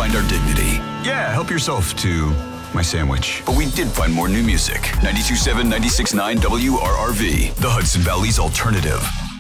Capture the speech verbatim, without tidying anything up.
find our dignity. Yeah, help yourself to my sandwich. But we did find more new music. ninety-two point seven, ninety-six point nine W R R V, the Hudson Valley's alternative.